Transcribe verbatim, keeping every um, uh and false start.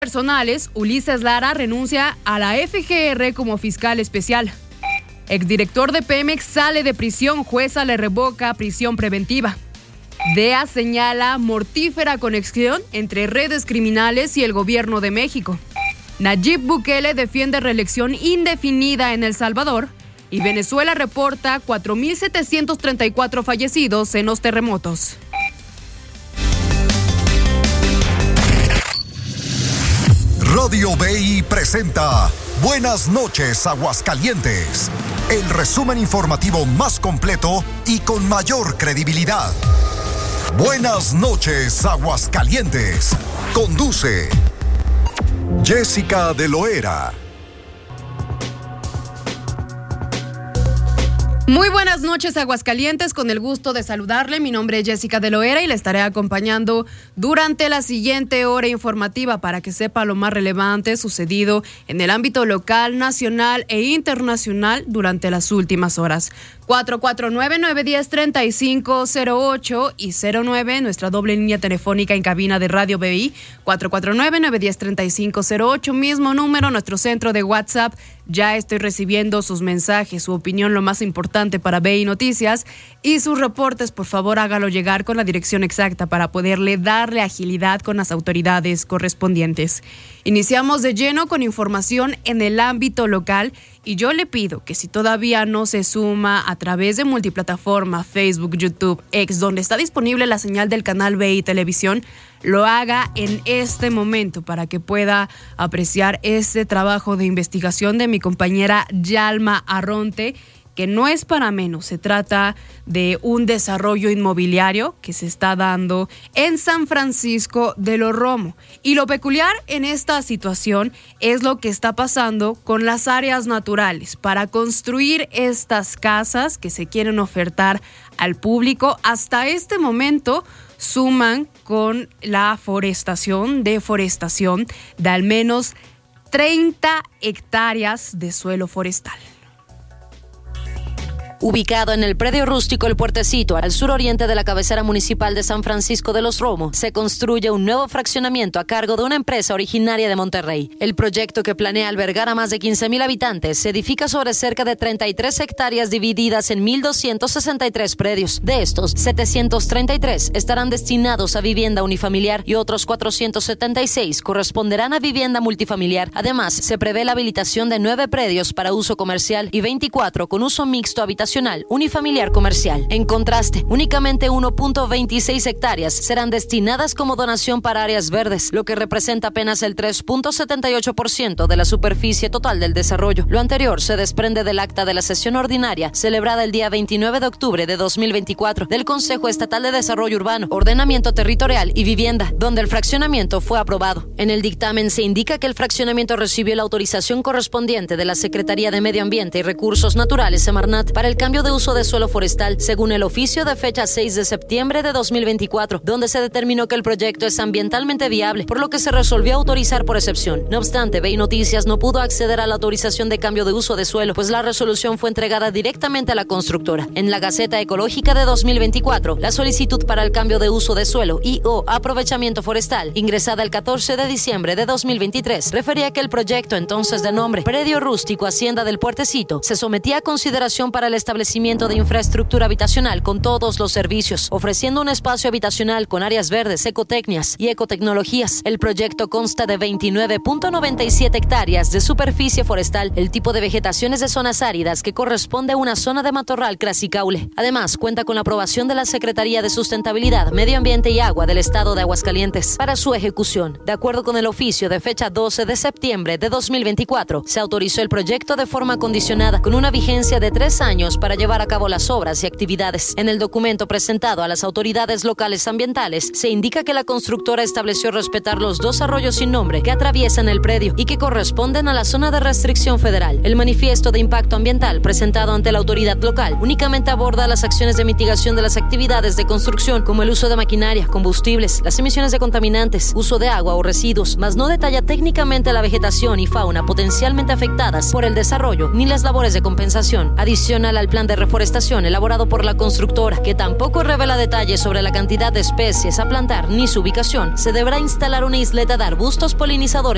Personales, Ulises Lara renuncia a la F G R como fiscal especial. Exdirector de Pemex sale de prisión, jueza le revoca prisión preventiva. D E A señala mortífera conexión entre redes criminales y el gobierno de México. Nayib Bukele defiende reelección indefinida en El Salvador. Y Venezuela reporta cuatro mil setecientos treinta y cuatro fallecidos en los terremotos. Radio B I presenta Buenas noches, Aguascalientes. El resumen informativo más completo y con mayor credibilidad. Buenas noches, Aguascalientes. Conduce Jessica de Loera. Muy buenas noches, Aguascalientes, con el gusto de saludarle. Mi nombre es Jessica de Loera y le estaré acompañando durante la siguiente hora informativa para que sepa lo más relevante sucedido en el ámbito local, nacional e internacional durante las últimas horas. cuatro cuatro nueve, nueve uno cero, tres cinco cero ocho y cero nueve, nuestra doble línea telefónica en cabina de Radio B I, cuatro cuatro nueve, nueve uno cero, tres cinco cero ocho, mismo número, nuestro centro de WhatsApp. Ya estoy recibiendo sus mensajes, su opinión, lo más importante para B I Noticias, y sus reportes, por favor, hágalo llegar con la dirección exacta para poderle darle agilidad con las autoridades correspondientes. Iniciamos de lleno con información en el ámbito local y yo le pido que si todavía no se suma a través de multiplataforma, Facebook, YouTube, X, donde está disponible la señal del canal B I Televisión, lo haga en este momento para que pueda apreciar este trabajo de investigación de mi compañera Yalma Arronte, que no es para menos. Se trata de un desarrollo inmobiliario que se está dando en San Francisco de los Romo. Y lo peculiar en esta situación es lo que está pasando con las áreas naturales para construir estas casas que se quieren ofertar al público. Hasta este momento suman con la forestación, deforestación de al menos treinta hectáreas de suelo forestal. Ubicado en el predio rústico El Puertecito, al suroriente de la cabecera municipal de San Francisco de los Romo, se construye un nuevo fraccionamiento a cargo de una empresa originaria de Monterrey. El proyecto, que planea albergar a más de quince mil habitantes, se edifica sobre cerca de treinta y tres hectáreas divididas en mil doscientos sesenta y tres predios. De estos, setecientos treinta y tres estarán destinados a vivienda unifamiliar y otros cuatrocientos setenta y seis corresponderán a vivienda multifamiliar. Además, se prevé la habilitación de nueve predios para uso comercial y veinticuatro con uso mixto habitacional unifamiliar comercial. En contraste, únicamente uno punto veintiséis hectáreas serán destinadas como donación para áreas verdes, lo que representa apenas el tres punto setenta y ocho por ciento de la superficie total del desarrollo. Lo anterior se desprende del acta de la sesión ordinaria celebrada el día veintinueve de octubre de dos mil veinticuatro del Consejo Estatal de Desarrollo Urbano, Ordenamiento Territorial y Vivienda, donde el fraccionamiento fue aprobado. En el dictamen se indica que el fraccionamiento recibió la autorización correspondiente de la Secretaría de Medio Ambiente y Recursos Naturales, Semarnat, para el cambio de uso de suelo forestal, según el oficio de fecha seis de septiembre de dos mil veinticuatro, donde se determinó que el proyecto es ambientalmente viable, por lo que se resolvió autorizar por excepción. No obstante, B I Noticias no pudo acceder a la autorización de cambio de uso de suelo, pues la resolución fue entregada directamente a la constructora. En la Gaceta Ecológica de dos mil veinticuatro, la solicitud para el cambio de uso de suelo y o aprovechamiento forestal, ingresada el catorce de diciembre de dos mil veintitrés, refería que el proyecto, entonces de nombre Predio Rústico Hacienda del Puertecito, se sometía a consideración para el establecimiento de infraestructura habitacional con todos los servicios, ofreciendo un espacio habitacional con áreas verdes, ecotecnias y ecotecnologías. El proyecto consta de veintinueve punto noventa y siete hectáreas de superficie forestal. El tipo de vegetación es de zonas áridas, que corresponde a una zona de matorral crasicaule. Además, cuenta con la aprobación de la Secretaría de Sustentabilidad, Medio Ambiente y Agua del Estado de Aguascalientes para su ejecución. De acuerdo con el oficio de fecha doce de septiembre de dos mil veinticuatro, se autorizó el proyecto de forma condicionada, con una vigencia de tres años para llevar a cabo las obras y actividades. En el documento presentado a las autoridades locales ambientales, se indica que la constructora estableció respetar los dos arroyos sin nombre que atraviesan el predio y que corresponden a la zona de restricción federal. El manifiesto de impacto ambiental presentado ante la autoridad local únicamente aborda las acciones de mitigación de las actividades de construcción, como el uso de maquinaria, combustibles, las emisiones de contaminantes, uso de agua o residuos, mas no detalla técnicamente la vegetación y fauna potencialmente afectadas por el desarrollo ni las labores de compensación. Adicional al plan de reforestación elaborado por la constructora, que tampoco revela detalles sobre la cantidad de especies a plantar ni su ubicación, se deberá instalar una isleta de arbustos polinizadores